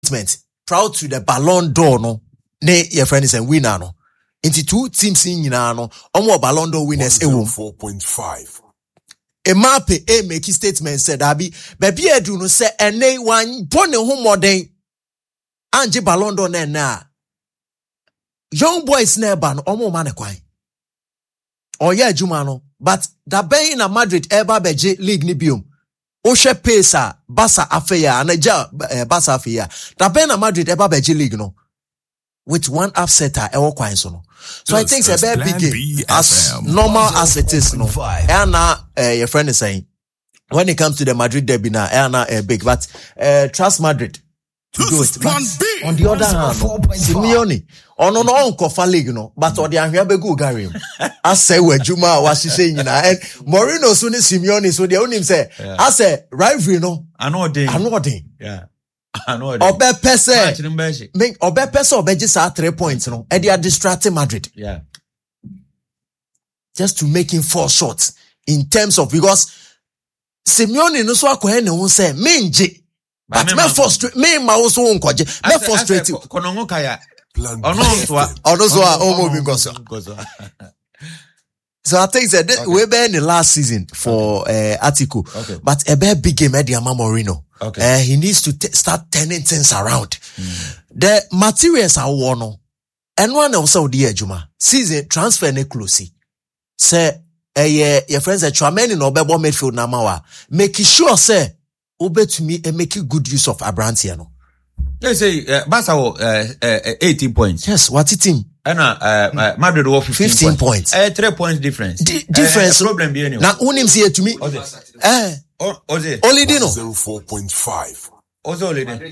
statement proud to the Ballon d'Or no ne your friend is a winner no into two teams in no omo Ballon d'Or winners 4.5 Mbappe make statement said abi baby edu no say ene wan bone ho modern anje Ballon d'Or na young boys never no omo man kwan oya adwuma no but da ben na Madrid eba beje league ni biom o hwe pesa Barca afeya anaja Barca afeya da ben na Madrid eba beje league no with one upsetter e kwan so no. So I think it's a very big game as normal as it is no. And now your friend is saying when it comes to the Madrid derby now big but trust Madrid to do it. But on the other hand, Simeone no uncover league no, but on the ahia be go Gary. I say we Juma what she saying and Mourinho so ni Simeone so they own him say I say rivalry no. I know they. Yeah. Obe pese obeje sa 3 points no and they are distracting Madrid. Yeah. Just to make him fall short in terms of because Simeone no so akohe ne won say menje but me frustrate me ma wo so nkoje me frustrate konongo kaya ono so omo bi goso. So I think that we be in the last season for Atletico, but a very big game at the Mourinho. Okay. He needs to start turning things around. The materials are worn. And one also the Juma season transfer ne close. Say your friends at Chouameni no be midfield na mawa. Make sure say obe to me and make good use of Abrantiano. They say Barca 18 points. Yes, what it team? Madrid 15 points. 3 points difference. Difference. Problem be anyway. Now unim say to me. Oze. Olidino 0.5. Oze Olidino.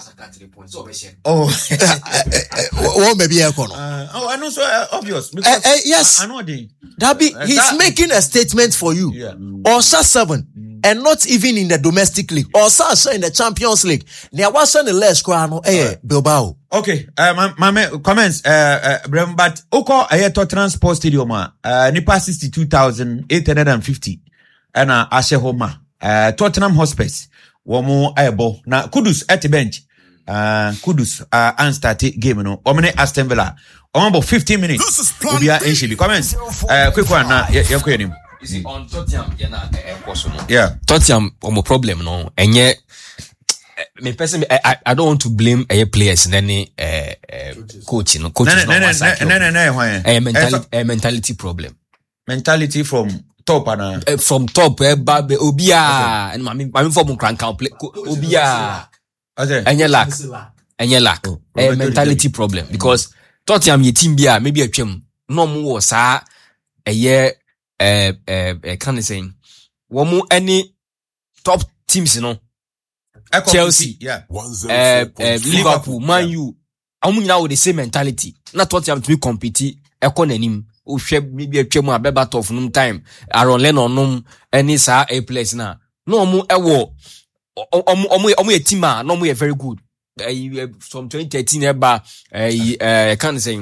What maybe econo? I know so obvious. Yes. I know the. He's making a statement for you. Yeah. Or 7. And not even in the domestic league. Or in the Champions League. There wasn't a less crown Bilbao. Okay. My comments. But Oko Tottenham Sports Stadium. Nipa 62,850. And Ashe Homa. Tottenham Hotspurs. Womo ebo. Na Kudus at the bench. Kudus unstarted game no. Omene Aston Villa. About 15 minutes. We are in comments. Quick one na yakwenim. You see, on Tottenham, yeah. Tottenham, problem, no. And yet, me personally, I don't want to blame players in any coach. No, coach is not mentality problem. Mentality from top and from top. Obia and I mean from Crank play Obia. And you lack mentality problem because Tottenham ye team bia maybe a chim no more sa a year. Can I say one any top teams, you know, Chelsea, yeah, Liverpool, Man U, I'm now with the same mentality. Not what you have to be compete. Economy, who shape maybe a chemo a better of no time. Aaron Lennon, any sa a place now. No more a war. A team, no more very good. From 2013, can I say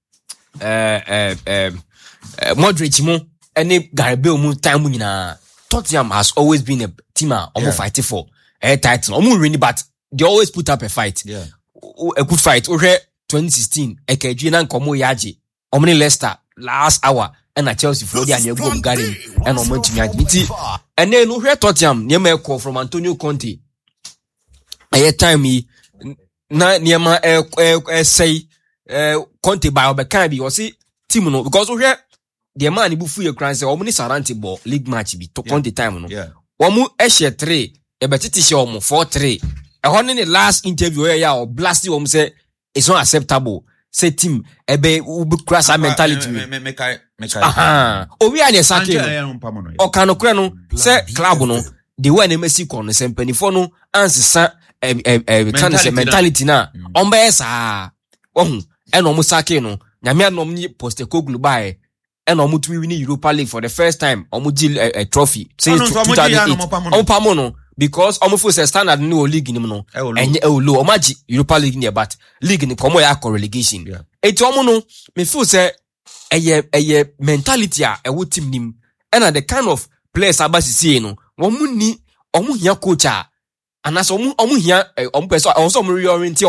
Modric mo. Any Garibay mu time na Tottenham has always been a team almost fighting for a title. Almost really, but they always put up a fight. Yeah. A good fight. Okay, 2016. Ekejina and Komo Yaji. Omni Leicester last hour and a Chelsea for the and go Gary and Omonti. And then who Tottenham near me call from Antonio Conte. A time he na near my say Conte by Obekambi or see Timono because we the man ibu fu ye kran say omo ni Saranti ball league match bi to count the time no omo ehye 3 e betiti she omo 4-3 e ho ne last interview ya o blast omo say it's not acceptable say team ebe ubi crash mentality make owi anya sake o kan kure no say club no the way na Messi kon no say mpanifo no ansesa can say mentality na omba esa ohun e no mo sake no nyame anom ni Postecoglou bae and Omutu win Europa League for the first time. Omuji a trophy since 2008. Ompamono because Omufu say standard new league in no and low Omaji Europa League near but league in Komo ya relegation. It's Omono me feel say a mentality a team nim and the kind of players abasi see no omu ni omu hia coach and as omu hia person also reorientate